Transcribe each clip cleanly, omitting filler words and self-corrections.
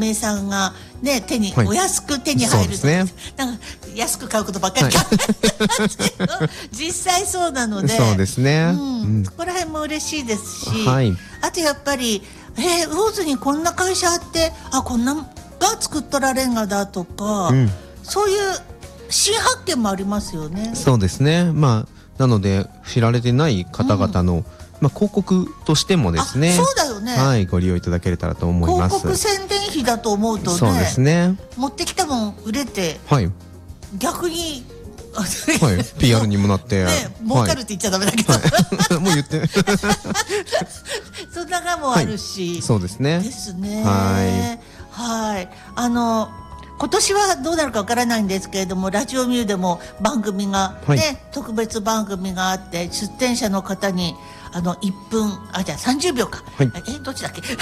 名産がねはいお安く手に入ると、 そうですなんか安く買うことばっかり考えてますけど、実際そうなので、 そうですね。 そこら辺も嬉しいですし、 はいあとやっぱり魚津にこんな会社あって、こんなが作っとられんがだとか、そういう新発見もありますよね。 そうですね。なので知られてない方々の、広告としてもですね、 そうだよね、 はい、ご利用いただけたらと思います。 広告宣伝費だと思うとね、 そうですね。 持ってきたもん売れて、 はい逆にはい、PR にもなって儲かるって言っちゃダメだけど、 もう言ってそんながもあるし、 そうですね。 ですね。 はい。 今年はどうなるかわからないんですけれども、ラジオミューでも番組がね、特別番組があって、出展者の方に1分じゃあ30秒か、どっちだっけ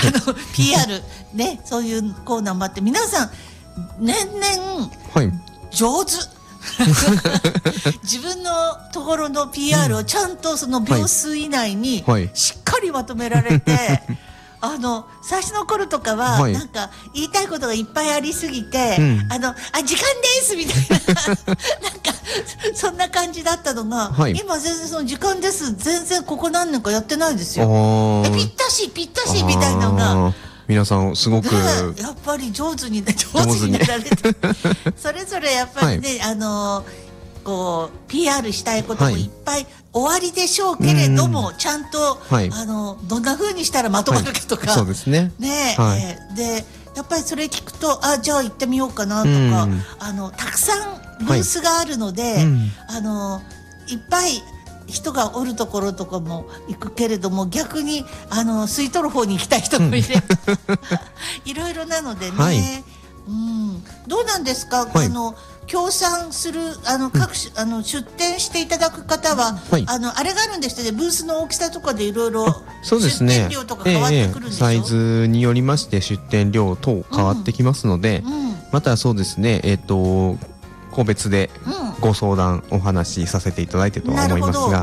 PR ね、そういうコーナーもあって、皆さん年々上手、自分のところの PR をちゃんとその秒数以内にしっかりまとめられて、最初の頃とかはなんか言いたいことがいっぱいありすぎて、時間ですみたいななんかそんな感じだったのが、今全然その時間です全然ここ何年かやってないですよ。ぴったしぴったしみたいなのが皆さんすごくやっぱり上手になられてそれぞれやっぱりね、こう PR したいこともいっぱい終わりでしょうけれども、ちゃんと、どんな風にしたらまとまるかとか、 そうですね。 でやっぱりそれ聞くとじゃあ行ってみようかなとか、たくさんブースがあるので、いっぱい人がおるところとかも行くけれども、逆に吸い取る方に行きたい人もいればいろいろなのでね、どうなんですか、協賛する各種出店していただく方は、あれがあるんですね、ブースの大きさとかでいろいろ出店料とか変わってくるんでしょ。 サイズによりまして出店料等変わってきますので、またそうですね、個別でご相談お話しさせていただいてとは思いますが、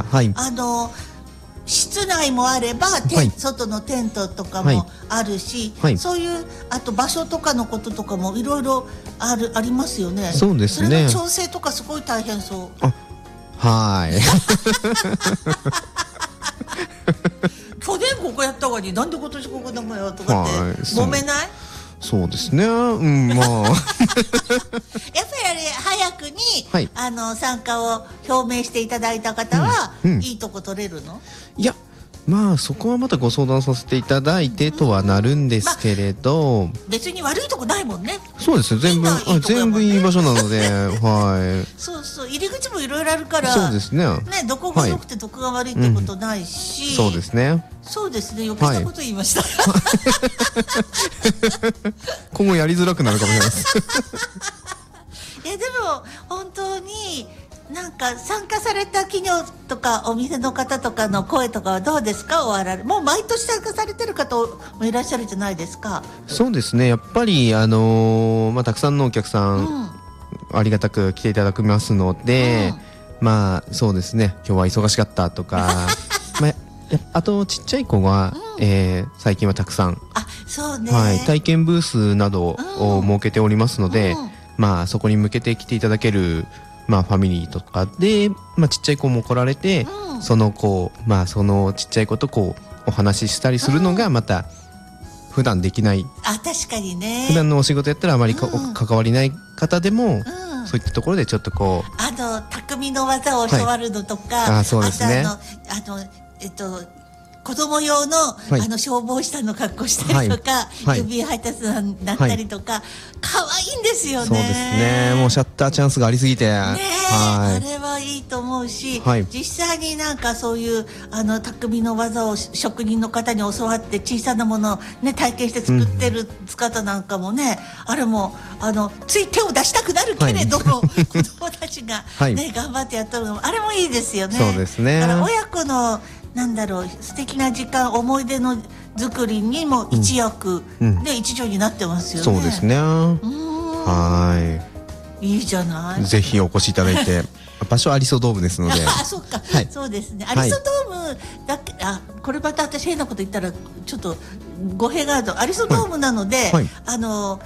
室内もあれば、外のテントとかもあるし、そういうあと場所とかのこととかもいろいろありますよね。 そうですね。 それの調整とかすごい大変そう。去年ここやったのになんで今年ここだもよとかって揉めない？ そうですね。やっぱり早くに、参加を表明していただいた方は、いいとこ取れるの？ いや、そこはまたご相談させていただいてとはなるんですけれど、 別に悪いとこないもんね。 そうですよ、全部いい場所なのでそうそう、入り口もいろいろあるから、 そうですね。 どこが良くてどこが悪いってことないし、 そうですね。 そうですね、余計なこと言いました。 今後やりづらくなるかもしれないです。 でも本当になんか参加された企業とかお店の方とかの声とかはどうですか？もう毎年参加されてる方もいらっしゃるじゃないですか。 そうですね、やっぱりたくさんのお客さん、ありがたく来ていただきますので、そうですね、今日は忙しかったとかあとちっちゃい子が、最近はたくさんそうね、 体験ブースなどを設けておりますので、そこに向けて来ていただけるファミリーとかで、ちっちゃい子も来られて、その子、そのちっちゃい子とお話ししたりするのがまた普段できない、 確かにね、 普段のお仕事やったらあまり関わりない方でも、そういったところでちょっと匠の技を教わるのとか、 そうですね、 子供用の、消防士さんの格好したりとか、郵便配達さんになったりとか、可愛いんですよね。 そうですね、もうシャッターチャンスがありすぎて、あれはいいと思うし、実際になんかそういう匠の技を職人の方に教わって小さなものをね体験して作ってる姿なんかもね、あれもつい手を出したくなるけれども、子供たちがね頑張ってやったのもあれもいいですよね。 そうですね。 だから親子の素敵な時間、思い出の作りにも一役、一助になってますよね。 そうですね。 いいじゃない。 ぜひお越しいただいて、場所はアリソドームですので。 そっか、そうですね。アリソドームだけ、これまた私変なこと言ったらちょっと語弊があると、アリソドームなので、